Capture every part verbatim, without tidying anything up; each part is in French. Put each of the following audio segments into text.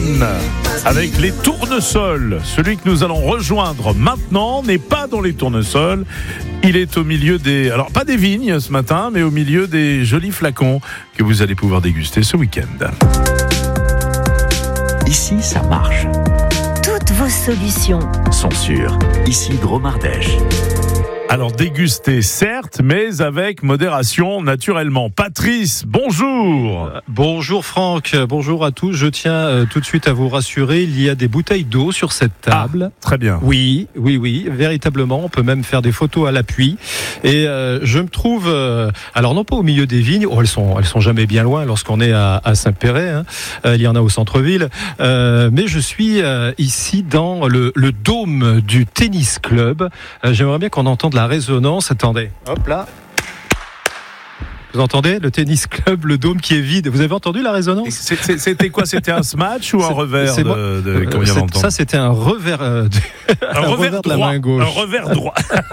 Slimane avec les tournesols. Celui que nous allons rejoindre maintenant n'est pas dans les tournesols. Il est au milieu des... Alors, pas des vignes ce matin, mais au milieu des jolis flacons que vous allez pouvoir déguster ce week-end. Ici, ça marche. Toutes vos solutions Sont sûres. Ici, Gros Mardèche. Alors, déguster, certes, mais avec modération, naturellement. Patrice, bonjour. Euh, bonjour Franck, bonjour à tous. Je tiens euh, tout de suite à vous rassurer, il y a des bouteilles d'eau sur cette table. Ah, très bien. Oui, oui, oui, véritablement. On peut même faire des photos à l'appui. Et euh, je me trouve, euh, alors non pas au milieu des vignes, oh, elles sont, elles sont jamais bien loin lorsqu'on est à, à Saint-Péray. Hein. Euh, il y en a au centre-ville. Euh, mais je suis euh, ici dans le, le dôme du tennis club. Euh, j'aimerais bien qu'on entende la résonance. Attendez, hop là. Vous entendez le tennis club, le dôme qui est vide. Vous avez entendu la résonance? C'est, c'était quoi? C'était un smash ou un c'est, revers c'est de, de, de qu'on vient d'entendre? Ça, c'était un revers, euh, de, un, un revers, revers de la main gauche. Un revers droit.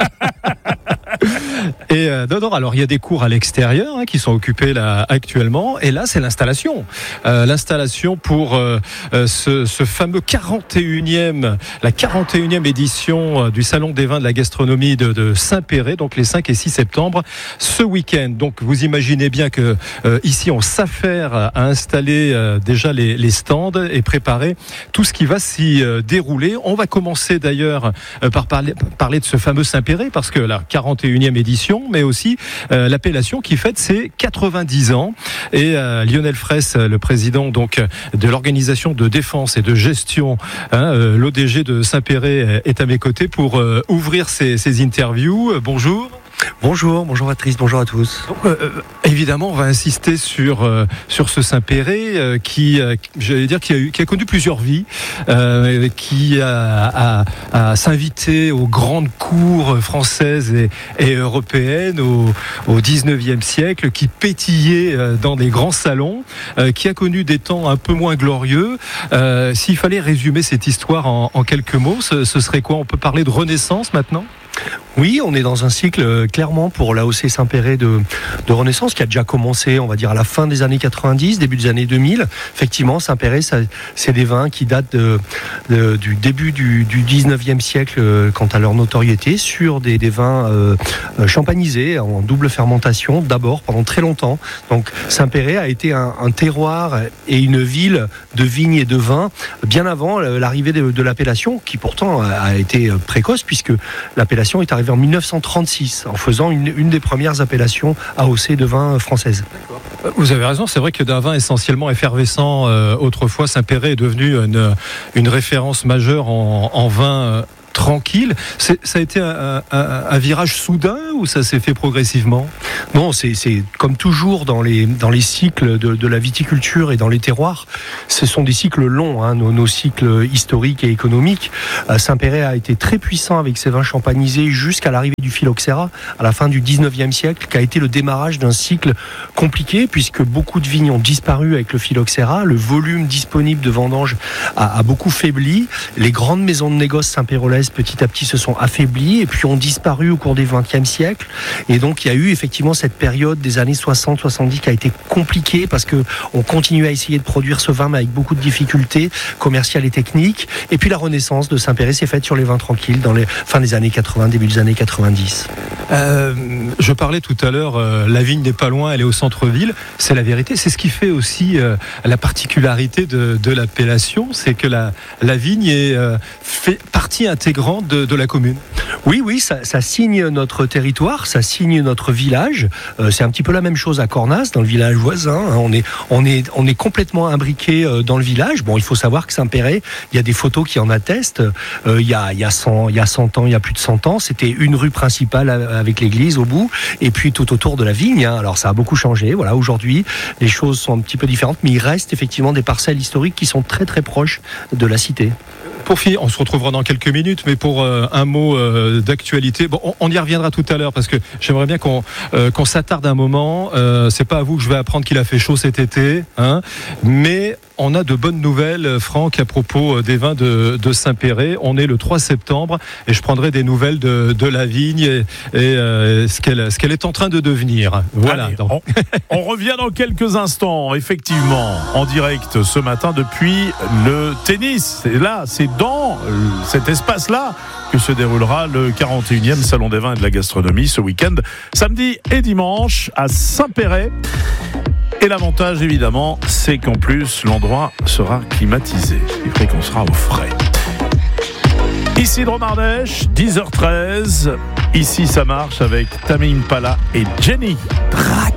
Et euh, non, non, alors il y a des cours à l'extérieur hein, qui sont occupés là actuellement, et là c'est l'installation, euh, l'installation pour euh, euh, ce, ce fameux quarante et unième, la quarante et unième édition euh, du Salon des vins de la gastronomie de, de Saint-Péray, donc les cinq et six septembre, ce week-end. Donc vous imaginez bien que euh, ici on s'affaire à installer euh, déjà les, les stands et préparer tout ce qui va s'y euh, dérouler. On va commencer d'ailleurs euh, par parler, parler de ce fameux Saint-Péray, parce que la quarante et unième édition, mais aussi euh, l'appellation qui fête ses quatre-vingt-dix ans. Et euh, Lionel Fraisse, le président donc de l'organisation de défense et de gestion, hein, euh, l'O D G de Saint-Péray, est à mes côtés pour euh, ouvrir ces, ces interviews. Euh, bonjour. Bonjour, bonjour Patrice, bonjour à tous. Donc, euh, évidemment, on va insister sur euh, sur ce Saint-Péray euh, qui, euh, j'allais dire, qui a eu, qui a connu plusieurs vies, euh, qui a, a, a s'invité aux grandes cours françaises et, et européennes au, au dix-neuvième siècle, qui pétillait euh, dans des grands salons, euh, qui a connu des temps un peu moins glorieux. Euh, s'il fallait résumer cette histoire en, en quelques mots, ce, ce serait quoi? On peut parler de Renaissance maintenant? Oui, on est dans un cycle clairement pour l'A O C Saint-Péray de, de Renaissance qui a déjà commencé, on va dire, à la fin des années quatre-vingt-dix, début des années deux mille. Effectivement, Saint-Péray, ça, c'est des vins qui datent de, de, du début du, du dix-neuvième siècle euh, quant à leur notoriété, sur des, des vins euh, champanisés en double fermentation, d'abord pendant très longtemps. Donc Saint-Péray a été un, un terroir et une ville de vignes et de vins bien avant l'arrivée de, de l'appellation, qui pourtant a été précoce, puisque l'appellation est arrivée en mille neuf cent trente-six en faisant une, une des premières appellations A O C de vin françaises. Vous avez raison, c'est vrai que d'un vin essentiellement effervescent, euh, autrefois Saint-Péray est devenu une, une référence majeure en, en vin euh, tranquille. C'est, ça a été un, un, un virage soudain ou ça s'est fait progressivement? Non, c'est, c'est comme toujours dans les, dans les cycles de, de la viticulture et dans les terroirs, ce sont des cycles longs, hein, nos, nos cycles historiques et économiques. Euh, Saint-Péray a été très puissant avec ses vins champanisés jusqu'à l'arrivée du phylloxéra à la fin du dix-neuvième siècle, qui a été le démarrage d'un cycle compliqué, puisque beaucoup de vignes ont disparu avec le phylloxéra, le volume disponible de vendanges a, a beaucoup faibli, les grandes maisons de négoce saint-pérolaises petit à petit se sont affaiblies et puis ont disparu au cours du vingtième siècle. Et donc il y a eu effectivement cette période des années soixante soixante-dix qui a été compliquée, parce que on continue à essayer de produire ce vin mais avec beaucoup de difficultés commerciales et techniques. Et puis la renaissance de Saint-Péray s'est faite sur les vins tranquilles dans les fin des années quatre-vingts, début des années quatre-vingt-dix. Euh, je parlais tout à l'heure, euh, la vigne n'est pas loin, elle est au centre-ville. C'est la vérité, c'est ce qui fait aussi euh, la particularité de, de l'appellation, c'est que la, la vigne est, euh, fait partie intégrante De, de la commune. Oui, oui, ça, ça signe notre territoire, ça signe notre village. Euh, c'est un petit peu la même chose à Cornas, dans le village voisin. Hein. On est, on est, on est complètement imbriqué euh, dans le village. Bon, il faut savoir que Saint-Péray, il y a des photos qui en attestent. Euh, il y a, il y a cent, il y a cent ans, il y a plus de cent ans, c'était une rue principale avec l'église au bout, et puis tout autour de la vigne. Hein. Alors ça a beaucoup changé. Voilà, aujourd'hui, les choses sont un petit peu différentes, mais il reste effectivement des parcelles historiques qui sont très très proches de la cité. Pour finir, on se retrouvera dans quelques minutes, mais pour euh, un mot euh, d'actualité, bon, on, on y reviendra tout à l'heure, parce que j'aimerais bien qu'on, euh, qu'on s'attarde un moment. Euh, c'est pas à vous que je vais apprendre qu'il a fait chaud cet été, hein, mais on a de bonnes nouvelles, Franck, à propos des vins de, de Saint-Péray. On est le trois septembre et je prendrai des nouvelles de, de la vigne et, et euh, ce, qu'elle, ce qu'elle est en train de devenir. Voilà. Allez, on, on revient dans quelques instants, effectivement, en direct ce matin depuis le tennis. Et là, c'est dans cet espace-là que se déroulera le quarante et unième Salon des vins et de la gastronomie ce week-end, samedi et dimanche à Saint-Péray. Et l'avantage, évidemment, c'est qu'en plus, l'endroit sera climatisé. Il ferait qu'on sera au frais. Ici Dromardèche, dix heures treize. Ici, ça marche avec Tame Impala et Jenny Drac.